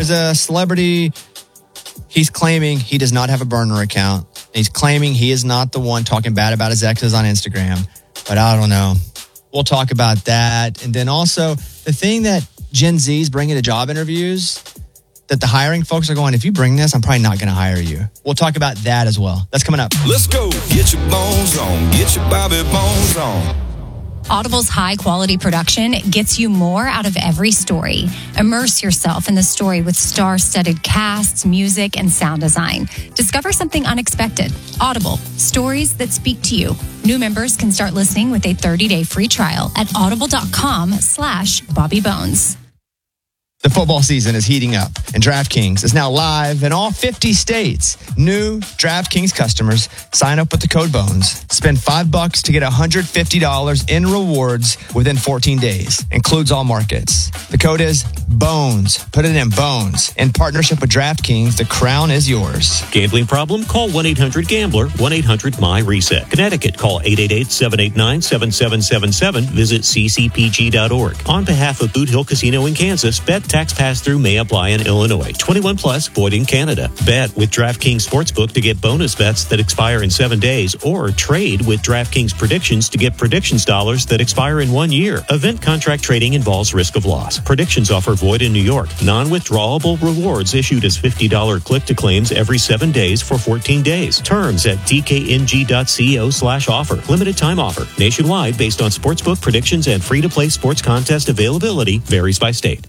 There's a celebrity. He's claiming he does not have a burner account. He's claiming he is not the one talking bad about his exes on Instagram. But I don't know. We'll talk about that. And then also the thing that Gen Z is bringing to job interviews, that the hiring folks are going, if you bring this, I'm probably not going to hire you. We'll talk about that as well. That's coming up. Let's go. Get your bones on. Get your Bobby Bones on. Audible's high-quality production gets you more out of every story. Immerse yourself in the story with star-studded casts, music, and sound design. Discover something unexpected. Audible, stories that speak to you. New members can start listening with a 30-day free trial at audible.com/BobbyBones. The football season is heating up, and DraftKings is now live in all 50 states. New DraftKings customers sign up with the code BONES. Spend $5 to get $150 in rewards within 14 days. Includes all markets. The code is BONES. Put it in BONES. In partnership with DraftKings, the crown is yours. Gambling problem? Call 1-800-GAMBLER, 1-800-MY-RESET. Connecticut, call 888-789-7777. Visit ccpg.org. On behalf of Boot Hill Casino in Kansas, bet tax pass-through may apply in Illinois. 21 plus, void in Canada. Bet with DraftKings Sportsbook to get bonus bets that expire in 7 days, or trade with DraftKings Predictions to get predictions dollars that expire in 1 year. Event contract trading involves risk of loss. Predictions offer void in New York. Non-withdrawable rewards issued as $50 click-to-claims every 7 days for 14 days. Terms at dkng.co/offer. Limited time offer. Nationwide based on sportsbook predictions and free-to-play sports contest availability varies by state.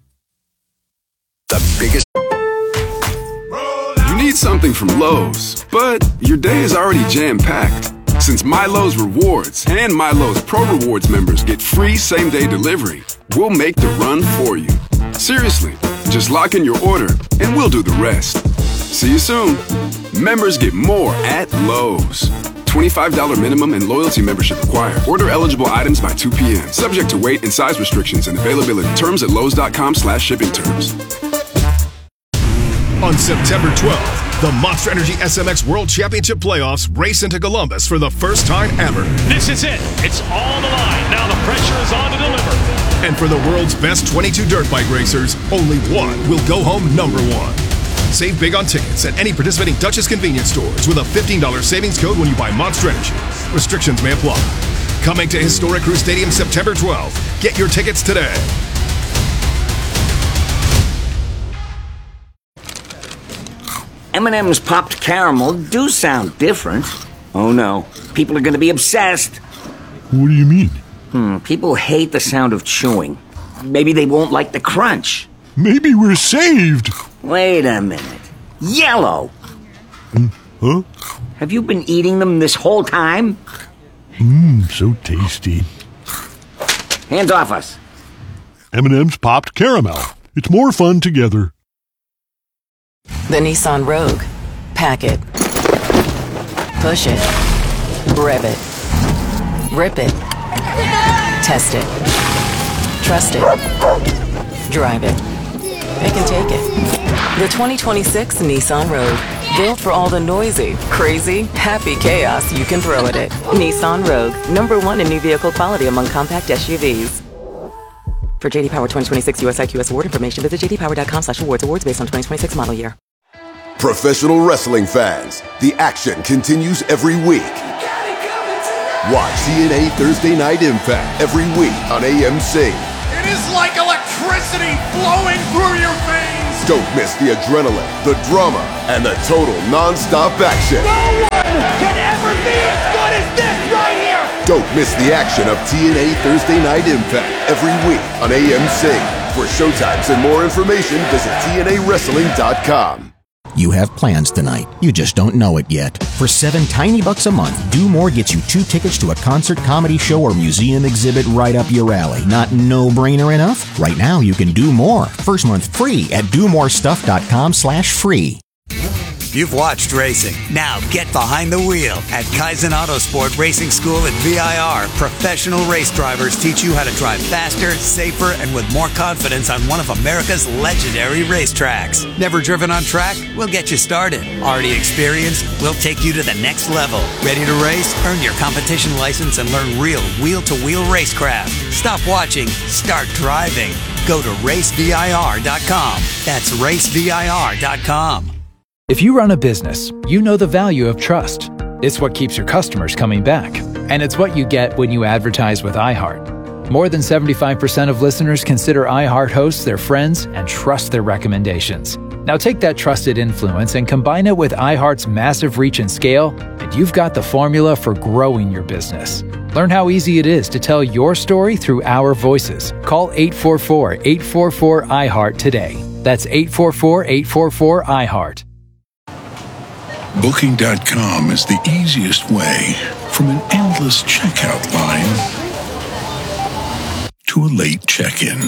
The biggest. You need something from Lowe's, but your day is already jam-packed. Since MyLowe's Rewards and MyLowe's Pro Rewards members get free same-day delivery, we'll make the run for you. Seriously, just lock in your order and we'll do the rest. See you soon. Members get more at Lowe's. $25 minimum and loyalty membership required. Order eligible items by 2 p.m. Subject to weight and size restrictions and availability. Terms at lowes.com/shipping terms. On September 12th, the Monster Energy SMX World Championship Playoffs race into Columbus for the first time ever. This is it. It's all the line. Now the pressure is on to deliver. And for the world's best 22 dirt bike racers, only one will go home number one. Save big on tickets at any participating Duchess convenience stores with a $15 savings code when you buy Monster Energy. Restrictions may apply. Coming to Historic Crew Stadium September 12th. Get your tickets today. M&M's popped caramel do sound different. Oh no, people are going to be obsessed. What do you mean? People hate the sound of chewing. Maybe they won't like the crunch. Maybe we're saved. Wait a minute. Yellow! Huh? Have you been eating them this whole time? So tasty. Hands off us. M&M's popped caramel. It's more fun together. The Nissan Rogue. Pack it. Push it. Rev it. Rip it. Test it. Trust it. Drive it. Pick and take it. The 2026 Nissan Rogue. Built for all the noisy, crazy, happy chaos you can throw at it. Nissan Rogue. #1 in new vehicle quality among compact SUVs. For JD Power 2026 US IQS award information, visit jdpower.com/awards. Awards based on 2026 model year. Professional wrestling fans, the action continues every week. Watch TNA Thursday Night Impact every week on AMC. It is like electricity flowing through your veins. Don't miss the adrenaline, the drama, and the total non-stop action. No one can ever be as good as this right here. Don't miss the action of TNA Thursday Night Impact every week on AMC. For showtimes and more information, visit TNAWrestling.com. You have plans tonight. You just don't know it yet. For $7 tiny bucks a month, Do More gets you 2 tickets to a concert, comedy show, or museum exhibit right up your alley. Not no-brainer enough? Right now, you can do more. First month free at domorestuff.com/free. You've watched racing. Now get behind the wheel at Kaizen Autosport Racing School at VIR. Professional race drivers teach you how to drive faster, safer, and with more confidence on one of America's legendary racetracks. Never driven on track? We'll get you started. Already experienced? We'll take you to the next level. Ready to race? Earn your competition license and learn real wheel-to-wheel racecraft. Stop watching. Start driving. Go to racevir.com. That's racevir.com. If you run a business, you know the value of trust. It's what keeps your customers coming back. And it's what you get when you advertise with iHeart. More than 75% of listeners consider iHeart hosts their friends and trust their recommendations. Now take that trusted influence and combine it with iHeart's massive reach and scale, and you've got the formula for growing your business. Learn how easy it is to tell your story through our voices. Call 844-844-iHeart today. That's 844-844-iHeart. Booking.com is the easiest way from an endless checkout line to a late check-in.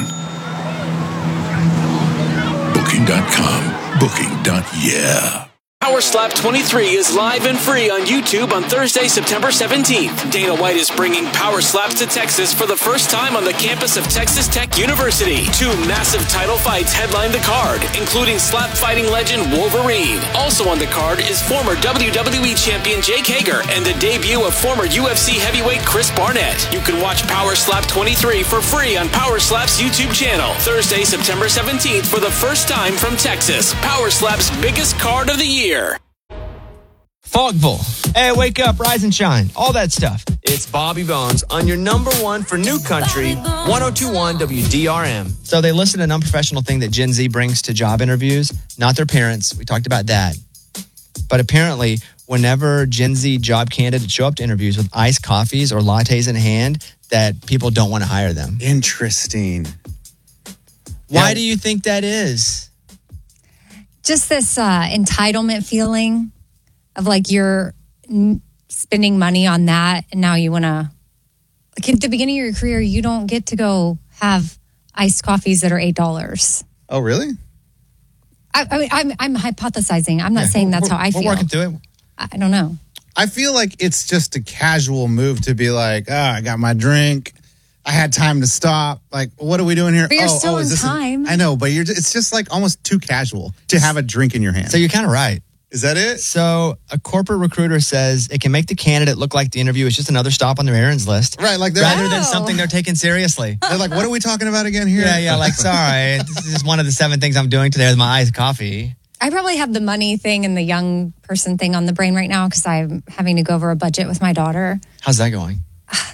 Booking.com. Booking.yeah. Power Slap 23 is live and free on YouTube on Thursday, September 17th. Dana White is bringing Power Slaps to Texas for the first time on the campus of Texas Tech University. 2 massive title fights headline the card, including slap fighting legend Wolverine. Also on the card is former WWE champion Jake Hager and the debut of former UFC heavyweight Chris Barnett. You can watch Power Slap 23 for free on Power Slap's YouTube channel. Thursday, September 17th for the first time from Texas. Power Slap's biggest card of the year. Fogville. Hey, wake up, rise and shine. All that stuff. It's Bobby Bones on your number one for New Country, 1021 WDRM. So they listen to an unprofessional thing that Gen Z brings to job interviews, not their parents. We talked about that. But apparently, whenever Gen Z job candidates show up to interviews with iced coffees or lattes in hand, that people don't want to hire them. Interesting. Why do you think that is? Just this entitlement feeling of like you're spending money on that, and now you want to, like at the beginning of your career, you don't get to go have iced coffees that are $8. Oh, really? I'm hypothesizing. I'm not saying that's how I feel. We're working through it. I don't know. I feel like it's just a casual move to be like, I got my drink. I had time to stop. Like, what are we doing here? But you're still on time. I know, but it's just like almost too casual to have a drink in your hand. So you're kind of right. Is that it? So a corporate recruiter says it can make the candidate look like the interview is just another stop on their errands list. Right, like rather than something they're taking seriously. They're like, what are we talking about again here? Yeah, like, sorry, this is one of the 7 things I'm doing today with my iced coffee. I probably have the money thing and the young person thing on the brain right now because I'm having to go over a budget with my daughter. How's that going?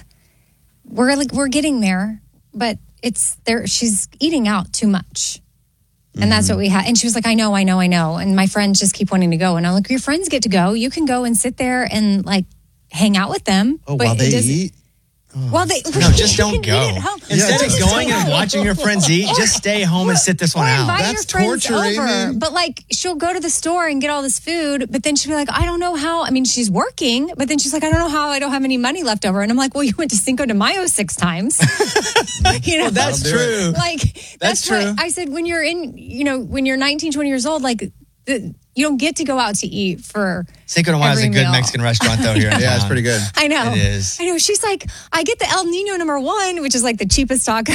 We're getting there, but it's there. She's eating out too much. And that's what we had. And she was like, I know. And my friends just keep wanting to go. And I'm like, your friends get to go. You can go and sit there and like hang out with them. Oh, while they eat? Well, they no, just don't go. Instead of going and watching your friends eat, just stay home and sit this one out. That's torture, over. But like, she'll go to the store and get all this food, but then she'll be like, I don't know how. I mean, she's working, but then she's like, I don't know how. I don't have any money left over. And I'm like, well, you went to Cinco de Mayo 6 times. You know, well, that's true. Like, that's true. I said, when you're when you're 19, 20 years old, like, you don't get to go out to eat for Cinco de Mayo is a good Mexican restaurant, though, here in town. Yeah, it's pretty good. I know. It is. I know. She's like, I get the El Nino #1, which is like the cheapest taco.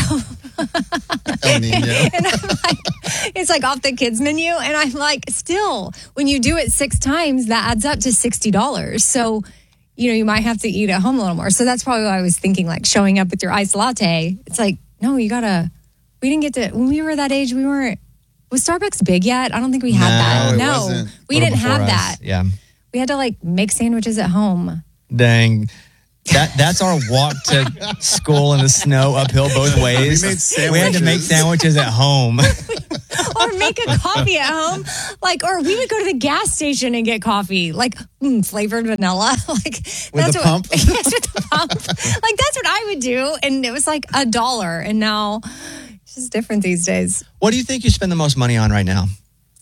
El Nino. And I'm like, it's like off the kids menu. And I'm like, still, when you do it 6 times, that adds up to $60. So, you might have to eat at home a little more. So that's probably why I was thinking, like, showing up with your iced latte. It's like, no, we didn't get to, when we were that age, we weren't. Was Starbucks big yet? I don't think we had that. No, we didn't have that. Yeah. We had to like make sandwiches at home. Dang. That's our walk to school in the snow uphill both ways. We had to make sandwiches at home. Or make a coffee at home. Or we would go to the gas station and get coffee. Like flavored vanilla. With the pump? Yes, with the pump. That's what I would do. And it was like $1. And now it's just different these days. What do you think you spend the most money on right now?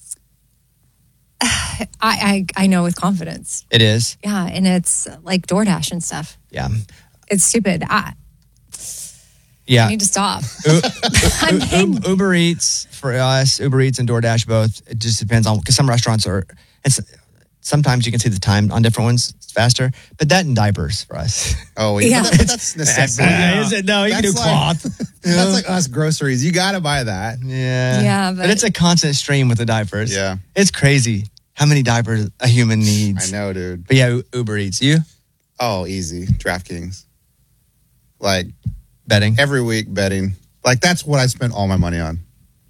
I know with confidence. It is? Yeah, and it's like DoorDash and stuff. Yeah. It's stupid. Yeah. I need to stop. Uber Eats for us, Uber Eats and DoorDash both, it just depends on, because some restaurants are, sometimes you can see the time on different ones faster, but that and diapers for us. Oh, yeah. But that's necessity. No, you can do cloth. That's like us groceries. You got to buy that. Yeah. Yeah. But it's a constant stream with the diapers. Yeah. It's crazy how many diapers a human needs. I know, dude. But yeah, Uber Eats. You? Oh, easy. DraftKings. Like betting? Every week betting. Like, that's what I spent all my money on.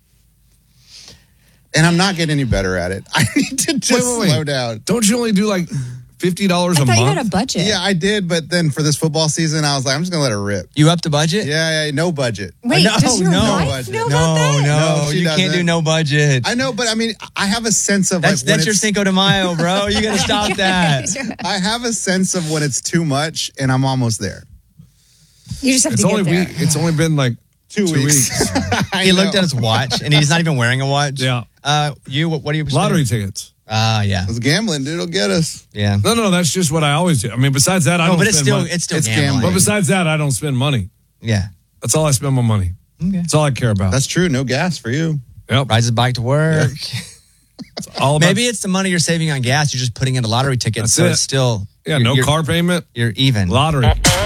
And I'm not getting any better at it. I need to just slow down. Don't you only do like $50 a month? I thought you had a budget. Yeah, I did. But then for this football season, I was like, I'm just going to let it rip. You upped the budget? Yeah, no budget. Wait, does your wife budget. know about that? No, she you doesn't. can't do no budget. I know, but I mean, I have a sense of That's your Cinco de Mayo, bro. You got to stop that. I have a sense of when it's too much, and I'm almost there. You just have to get there. It's only been like 2 weeks. He looked at his watch, and he's not even wearing a watch. Yeah. What are you? Lottery tickets. Yeah. It's gambling, dude. It'll get us. Yeah. No, that's just what I always do. I mean, besides that, I don't spend money. It's still gambling. But besides that, I don't spend money. Yeah. That's all I spend my money. Okay. That's all I care about. That's true. No gas for you. Yep. Rides his bike to work. It's all about, Maybe it's the money you're saving on gas. You're just putting in a lottery ticket, That's so it. it's still no car payment. You're even. Lottery.